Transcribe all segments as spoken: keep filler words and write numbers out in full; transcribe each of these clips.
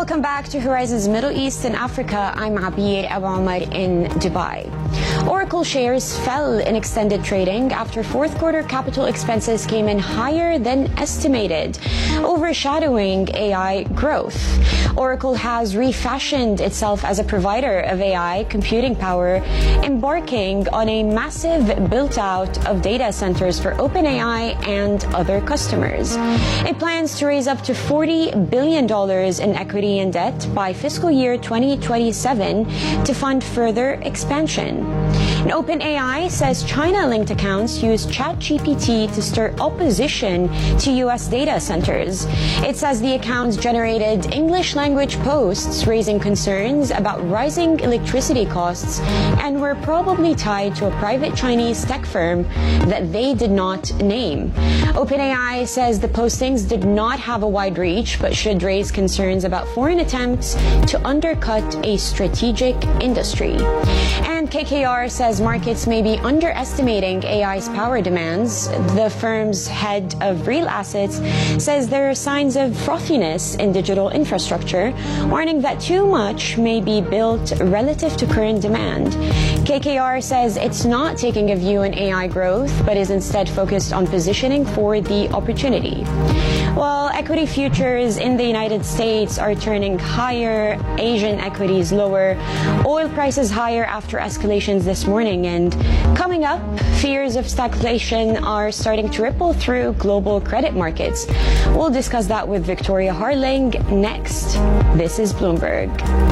Welcome back to Horizons Middle East and Africa. I'm Abir Abu Omar in Dubai. Oracle shares fell in extended trading after fourth quarter capital expenses came in higher than estimated, overshadowing A I growth. Oracle has refashioned itself as a provider of A I computing power, embarking on a massive build-out of data centers for OpenAI and other customers. It plans to raise up to forty billion dollars in equity and debt by fiscal year twenty twenty-seven to fund further expansion. And OpenAI says China-linked accounts use ChatGPT to stir opposition to U S data centers. It says the accounts generated English language posts raising concerns about rising electricity costs and were probably tied to a private Chinese tech firm that they did not name. OpenAI says the postings did not have a wide reach but should raise concerns about foreign attempts to undercut a strategic industry. And K K R says markets may be underestimating A I's power demands. The firm's head of real assets says there are signs of frothiness in digital infrastructure, warning that too much may be built relative to current demand. K K R says it's not taking a view on A I growth, but is instead focused on positioning for the opportunity. While equity futures in the United States are turning higher, Asian equities lower, oil prices higher after escalations this morning, and coming up, fears of stagflation are starting to ripple through global credit markets. We'll discuss that with Victoria Harling next. This is Bloomberg.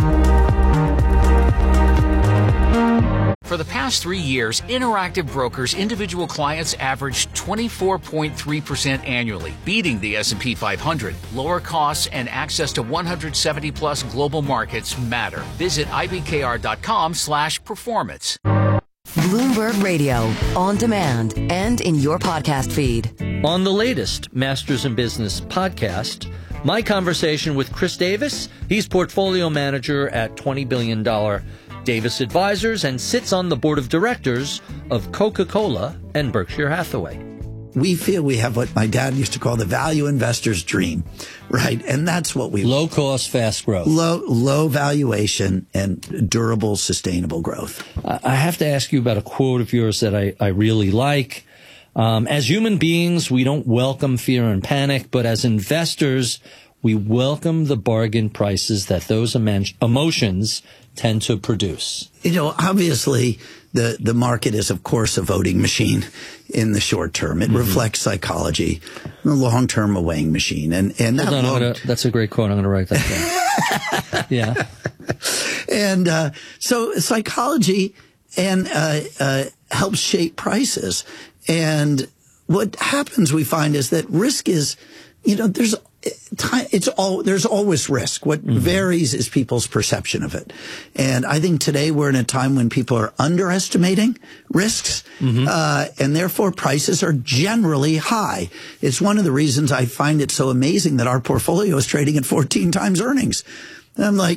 For the past three years, Interactive Brokers individual clients averaged twenty-four point three percent annually, beating the S and P five hundred. Lower costs and access to one hundred seventy plus global markets matter. Visit ibkr.com slash performance. Bloomberg Radio, on demand and in your podcast feed. On the latest Masters in Business podcast, my conversation with Chris Davis. He's portfolio manager at twenty billion dollars Davis Advisors and sits on the board of directors of Coca-Cola and Berkshire Hathaway. We feel we have what my dad used to call the value investor's dream, right? And that's what we... Low cost, fast growth. Low, low valuation and durable, sustainable growth. I have to ask you about a quote of yours that I, I really like. Um, as human beings, we don't welcome fear and panic, but as investors, we welcome the bargain prices that those emo- emotions tend to produce. You know, obviously, the, the market is, of course, a voting machine in the short term. It mm-hmm. reflects psychology. In the long term, a weighing machine. And, and that Hold on, long- gonna, that's a great quote. I'm going to write that down. Yeah. And uh, so psychology and uh, uh, helps shape prices. And what happens, we find, is that risk is, you know, there's it's all there's always risk. What mm-hmm. varies is people's perception of it. And I think today we're in a time when people are underestimating risks, mm-hmm. uh, and therefore prices are generally high. It's one of the reasons I find it so amazing that our portfolio is trading at fourteen times earnings. And I'm like,